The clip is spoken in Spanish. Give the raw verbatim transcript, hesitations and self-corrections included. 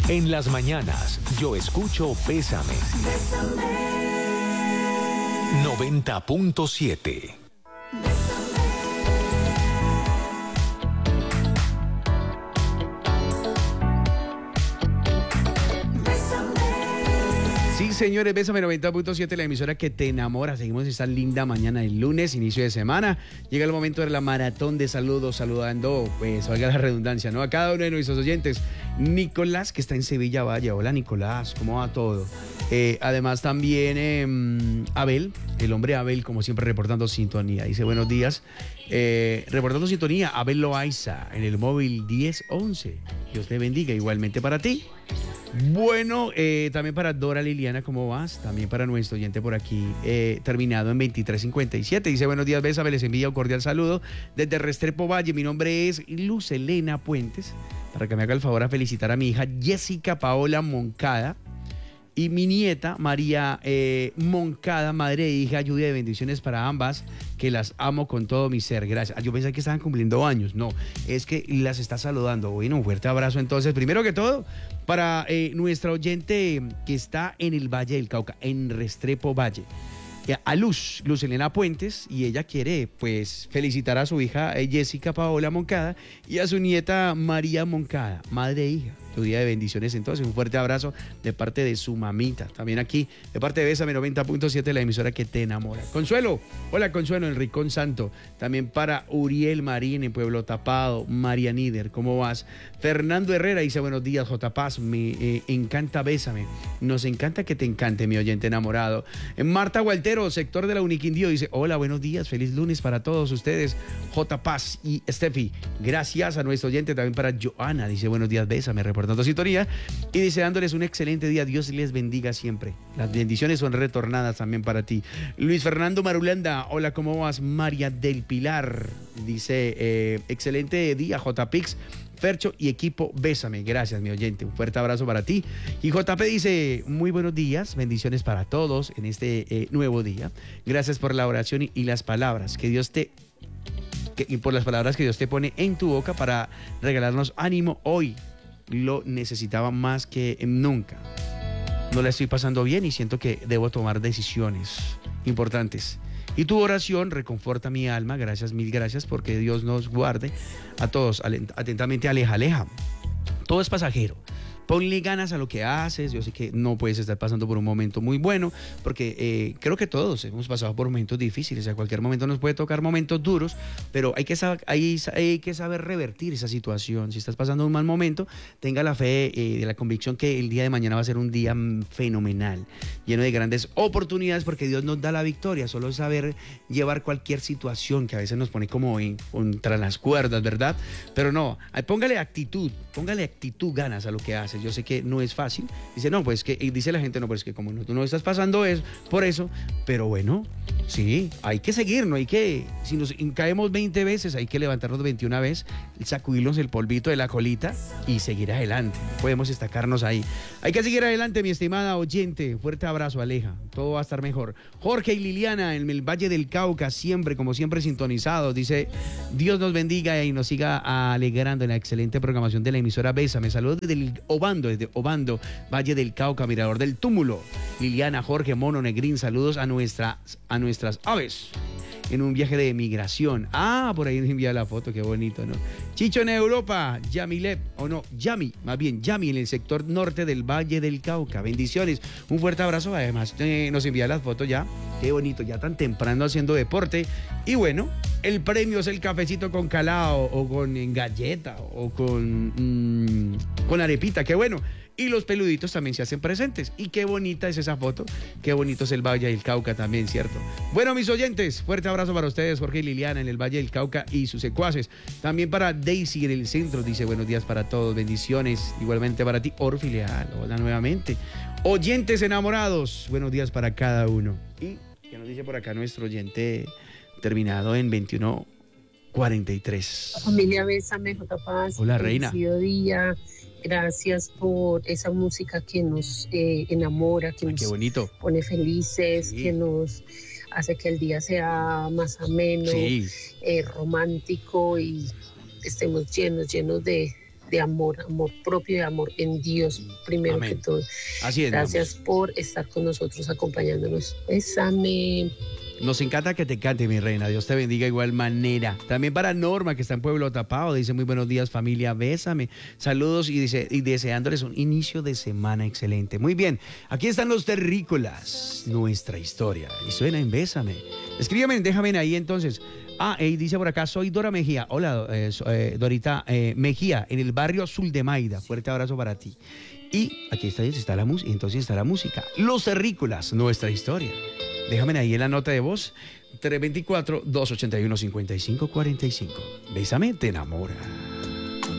En las mañanas, yo escucho Bésame. noventa punto siete. Sí, señores, Bésame noventa punto siete, la emisora que te enamora. Seguimos esta linda mañana del lunes, inicio de semana. Llega el momento de la maratón de saludos, saludando, pues, valga la redundancia, ¿no? A cada uno de nuestros oyentes. Nicolás, que está en Sevilla Valle. Hola, Nicolás, ¿cómo va todo? Eh, además, también eh, Abel, el hombre Abel, como siempre, reportando sintonía. Dice, buenos días. Eh, reportando sintonía, Abel Loaiza, en el móvil diez once. Dios te bendiga, igualmente para ti. Bueno, eh, también para Dora Liliana, ¿cómo vas? También para nuestro oyente por aquí, eh, terminado en veintitrés cincuenta y siete. Dice, buenos días, Bésame, les envía un cordial saludo desde Restrepo Valle. Mi nombre es Luz Elena Puentes, para que me haga el favor a felicitar a mi hija Jessica Paola Moncada y mi nieta María eh, Moncada, madre e hija. Lluvia de bendiciones para ambas, que las amo con todo mi ser. Gracias. Ah, yo pensé que estaban cumpliendo años. No, es que las está saludando. Bueno, un fuerte abrazo entonces. Primero que todo, para eh, nuestra oyente que está en el Valle del Cauca, en Restrepo Valle, a Luz, Luz Elena Puentes, y ella quiere, pues, felicitar a su hija eh, Jessica Paola Moncada y a su nieta María Moncada, madre e hija. Tu día de bendiciones entonces, un fuerte abrazo de parte de su mamita, también aquí, de parte de Bésame noventa punto siete, la emisora que te enamora. Consuelo, hola Consuelo, en Ricón Santo, también para Uriel Marín en Pueblo Tapado, María Níder, ¿cómo vas? Fernando Herrera dice, buenos días, J. Paz, me eh, encanta Bésame, nos encanta que te encante, mi oyente enamorado. Marta Gualtero, sector de la Uniquindío, dice, hola, buenos días, feliz lunes para todos ustedes, J. Paz y Steffi. Gracias a nuestro oyente, también para Joana, dice, buenos días, Bésame, reportando sintonía y deseándoles un excelente día. Dios les bendiga siempre. Las bendiciones son retornadas también para ti. Luis Fernando Marulanda, hola, ¿cómo vas? María del Pilar dice, eh, excelente día, J. Pix, Fercho y equipo Bésame. Gracias, mi oyente. Un fuerte abrazo para ti. Y J P dice, muy buenos días, bendiciones para todos en este eh, nuevo día. Gracias por la oración y, y las palabras. Que Dios te... Que, y por las palabras que Dios te pone en tu boca para regalarnos ánimo hoy. Lo necesitaba más que nunca. No la estoy pasando bien y siento que debo tomar decisiones importantes. Y tu oración reconforta mi alma. Gracias, mil gracias, porque Dios nos guarde a todos. Atentamente, Aleja, Aleja. Todo es pasajero. Ponle ganas a lo que haces. Yo sé que no puedes estar pasando por un momento muy bueno, porque eh, creo que todos hemos pasado por momentos difíciles. A cualquier momento nos puede tocar momentos duros, pero hay que saber, hay, hay que saber revertir esa situación. Si estás pasando un mal momento, tenga la fe, eh, la convicción que el día de mañana va a ser un día fenomenal, lleno de grandes oportunidades, porque Dios nos da la victoria. Solo es saber llevar cualquier situación que a veces nos pone como en, contra las cuerdas, ¿verdad? Pero no, póngale actitud, póngale actitud, ganas a lo que haces. Yo sé que no es fácil. Dice, no, pues que, y dice la gente, no, pues que como no, tú no estás pasando es por eso, pero bueno, sí, hay que seguir, no hay que, si nos caemos veinte veces, hay que levantarnos veintiuna veces, sacudirnos el polvito de la colita y seguir adelante. No podemos estacarnos ahí. Hay que seguir adelante, mi estimada oyente. Fuerte abrazo, Aleja. Todo va a estar mejor. Jorge y Liliana, en el Valle del Cauca, siempre, como siempre, sintonizados. Dice, Dios nos bendiga y nos siga alegrando en la excelente programación de la emisora Bésame. Saludos desde el Obando, desde Obando, Valle del Cauca, Mirador del Túmulo. Liliana, Jorge, Mono, Negrín, saludos a nuestras, a nuestras aves en un viaje de migración. Ah, por ahí nos envía la foto, qué bonito, ¿no? Chicho en Europa, Yamilep, o no, Yami, más bien, Yami en el sector norte del Valle del Cauca. Bendiciones, un fuerte abrazo, además eh, nos envía las fotos ya, qué bonito, ya tan temprano haciendo deporte. Y bueno, el premio es el cafecito con calao, o con galleta, o con, mmm, con arepita, qué bueno. Y los peluditos también se hacen presentes. Y qué bonita es esa foto. Qué bonito es el Valle del Cauca también, ¿cierto? Bueno, mis oyentes, fuerte abrazo para ustedes, Jorge y Liliana en el Valle del Cauca y sus secuaces. También para Daisy en el centro, dice buenos días para todos, bendiciones. Igualmente para ti, Orfi Leal, hola nuevamente. Oyentes enamorados, buenos días para cada uno. Y que nos dice por acá nuestro oyente terminado en veintiuno cuarenta y tres. Familia Bésame, J. Paz. Hola, reina. Día. Gracias por esa música que nos eh, enamora, que Ay, nos qué bonito. pone felices, Sí. que nos hace que el día sea más ameno, Sí. eh, romántico y estemos llenos, llenos de, de amor, amor propio y amor en Dios, primero Amén. que todo. Así es. Gracias vamos. por estar con nosotros, acompañándonos. Bésame. Nos encanta que te cante, mi reina. Dios te bendiga de igual manera. También para Norma, que está en Pueblo Tapado, dice muy buenos días, familia, bésame. Saludos y, dice, y deseándoles un inicio de semana excelente. Muy bien, aquí están los terrícolas, nuestra historia. Y suena en Bésame. Escríbeme, déjame ahí entonces. Ah, y dice por acá, soy Dora Mejía. Hola, eh, so- eh, Dorita eh, Mejía, en el barrio Zuldemaida. Fuerte abrazo para ti. Y aquí está, está la música, entonces está la música. Los terrícolas, nuestra historia. Déjame ahí en la nota de voz, tres dos cuatro, dos ocho uno, cinco cinco cuatro cinco. Bésame, te enamora.